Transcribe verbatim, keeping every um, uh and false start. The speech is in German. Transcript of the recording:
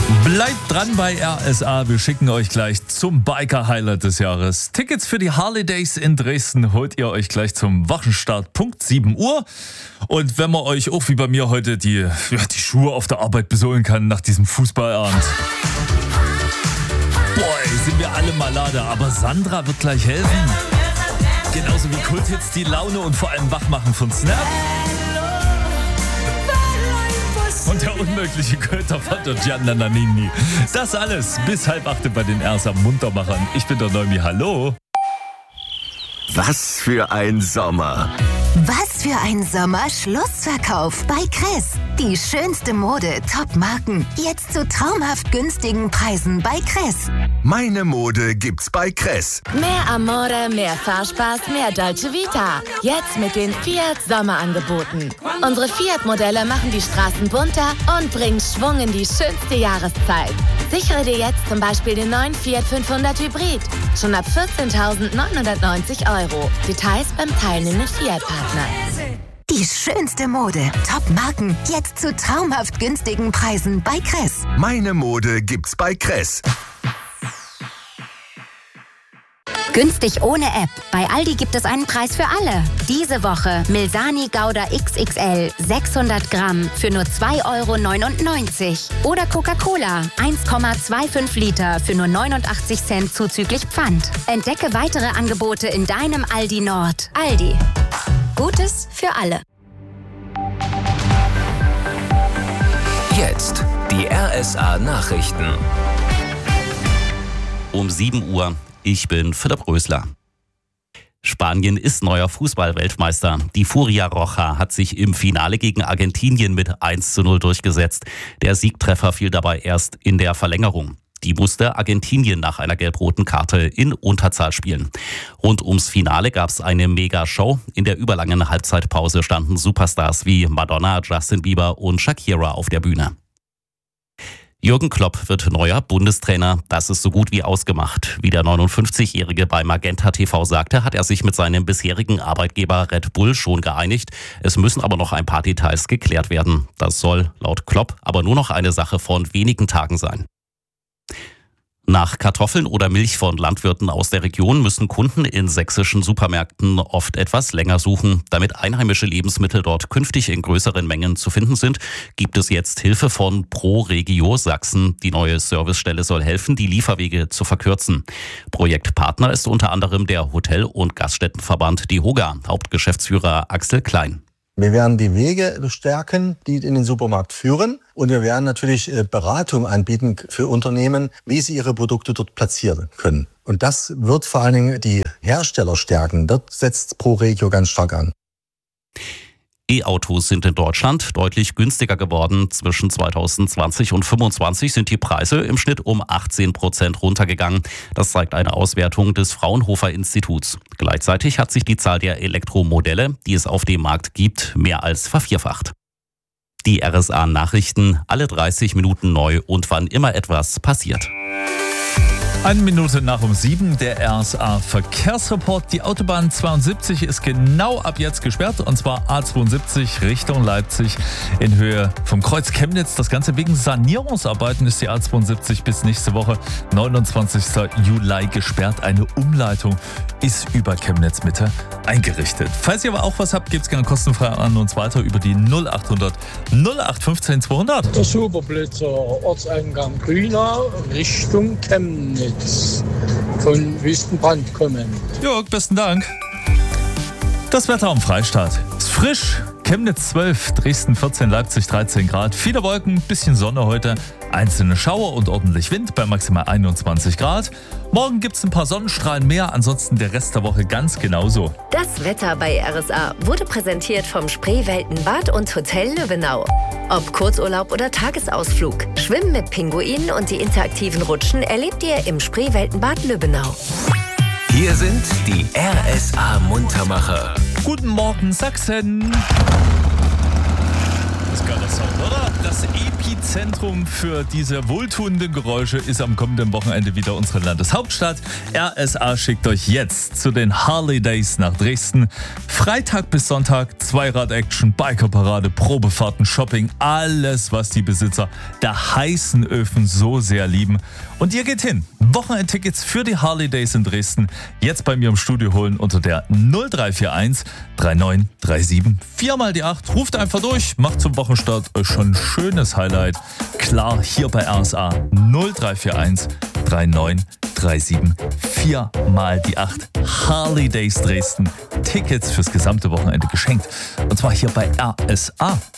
Bleibt dran bei R S A, wir schicken euch gleich zum Biker-Highlight des Jahres. Tickets für die Harley Days in Dresden holt ihr euch gleich zum Wochenstart, Punkt sieben Uhr. Und wenn man euch auch wie bei mir heute die, ja, die Schuhe auf der Arbeit besohlen kann nach diesem Fußballabend. Boah, ey, sind wir alle malade, aber Sandra wird gleich helfen. Genauso wie Kulthits die Laune und vor allem Wachmachen von Snap. Und der unmögliche Köter von der Gianna Nannini. Das alles bis halb acht bei den R S A Muntermachern. Ich bin der Neumi, hallo. Was für ein Sommer. Was für ein Sommer-Schlussverkauf bei Kress. Die schönste Mode, Top-Marken. Jetzt zu traumhaft günstigen Preisen bei Kress. Meine Mode gibt's bei Kress. Mehr Amore, mehr Fahrspaß, mehr Dolce Vita. Jetzt mit den Fiat Sommerangeboten. Unsere Fiat-Modelle machen die Straßen bunter und bringen Schwung in die schönste Jahreszeit. Sichere dir jetzt zum Beispiel den neuen Fiat fünfhundert Hybrid. Schon ab vierzehntausendneunhundertneunzig Euro. Details beim teilnehmenden Fiat-Partner. Die schönste Mode, Top-Marken. Jetzt zu traumhaft günstigen Preisen bei Kress. Meine Mode gibt's bei Kress. Günstig ohne App. Bei Aldi gibt es einen Preis für alle. Diese Woche Milsani Gouda X X L sechshundert Gramm für nur zwei Euro neunundneunzig. Oder Coca-Cola eins Komma fünfundzwanzig Liter für nur neunundachtzig Cent zuzüglich Pfand. Entdecke weitere Angebote in deinem Aldi Nord. Aldi. Gutes für alle. Jetzt die R S A Nachrichten. Um sieben Uhr. Ich bin Philipp Rösler. Spanien ist neuer Fußball-Weltmeister. Die Furia Roja hat sich im Finale gegen Argentinien mit eins zu null durchgesetzt. Der Siegtreffer fiel dabei erst in der Verlängerung. Die musste Argentinien nach einer gelb-roten Karte in Unterzahl spielen. Rund ums Finale gab es eine Mega-Show. In der überlangen Halbzeitpause standen Superstars wie Madonna, Justin Bieber und Shakira auf der Bühne. Jürgen Klopp wird neuer Bundestrainer. Das ist so gut wie ausgemacht. Wie der neunundfünfzigjährige bei Magenta T V sagte, hat er sich mit seinem bisherigen Arbeitgeber Red Bull schon geeinigt. Es müssen aber noch ein paar Details geklärt werden. Das soll laut Klopp aber nur noch eine Sache von wenigen Tagen sein. Nach Kartoffeln oder Milch von Landwirten aus der Region müssen Kunden in sächsischen Supermärkten oft etwas länger suchen. Damit einheimische Lebensmittel dort künftig in größeren Mengen zu finden sind, gibt es jetzt Hilfe von Pro Regio Sachsen. Die neue Servicestelle soll helfen, die Lieferwege zu verkürzen. Projektpartner ist unter anderem der Hotel- und Gaststättenverband DEHOGA, Hauptgeschäftsführer Axel Klein. Wir werden die Wege stärken, die in den Supermarkt führen. Und wir werden natürlich Beratung anbieten für Unternehmen, wie sie ihre Produkte dort platzieren können. Und das wird vor allen Dingen die Hersteller stärken. Dort setzt Pro Regio ganz stark an. E-Autos sind in Deutschland deutlich günstiger geworden. Zwischen zweitausendzwanzig und fünfundzwanzig sind die Preise im Schnitt um achtzehn Prozent runtergegangen. Das zeigt eine Auswertung des Fraunhofer Instituts. Gleichzeitig hat sich die Zahl der Elektromodelle, die es auf dem Markt gibt, mehr als vervierfacht. Die R S A-Nachrichten, alle dreißig Minuten neu und wann immer etwas passiert. Eine Minute nach um sieben, der R S A-Verkehrsreport. Die Autobahn zweiundsiebzig ist genau ab jetzt gesperrt, und zwar A zweiundsiebzig Richtung Leipzig in Höhe vom Kreuz Chemnitz. Das Ganze wegen Sanierungsarbeiten ist die A zweiundsiebzig bis nächste Woche, neunundzwanzigsten Juli, gesperrt. Eine Umleitung ist über Chemnitz Mitte eingerichtet. Falls ihr aber auch was habt, gebt es gerne kostenfrei an uns weiter über die null achthundert null acht fünfzehn zweihundert. Der Superblitzer, Ortseingang Grüner, Richtung Chemnitz. Von Wüstenbrand kommend. Jörg, besten Dank. Das Wetter am Freistaat ist frisch. Chemnitz zwölf, Dresden vierzehn, Leipzig dreizehn Grad. Viele Wolken, bisschen Sonne heute. Einzelne Schauer und ordentlich Wind bei maximal einundzwanzig Grad. Morgen gibt es ein paar Sonnenstrahlen mehr, ansonsten der Rest der Woche ganz genauso. Das Wetter bei R S A wurde präsentiert vom Spreeweltenbad und Hotel Lübbenau. Ob Kurzurlaub oder Tagesausflug, Schwimmen mit Pinguinen und die interaktiven Rutschen erlebt ihr im Spreeweltenbad Lübbenau. Hier sind die R S A Muntermacher. Guten Morgen, Sachsen. Das geiler Sound, oder? Das Epizentrum für diese wohltuenden Geräusche ist am kommenden Wochenende wieder unsere Landeshauptstadt. R S A schickt euch jetzt zu den Harley Days nach Dresden. Freitag bis Sonntag Zweirad-Action, Bikerparade, Probefahrten, Shopping, alles, was die Besitzer der heißen Öfen so sehr lieben. Und ihr geht hin. Wochenendtickets für die Harley Days in Dresden jetzt bei mir im Studio holen unter der null drei vier eins drei neun drei sieben vier mal die acht. Ruft einfach durch, macht zum Wochenstart euch schon ein schönes Highlight. Klar, hier bei R S A null drei vier eins drei neun drei sieben vier mal die acht. Harley Days Dresden. Tickets fürs gesamte Wochenende geschenkt. Und zwar hier bei R S A.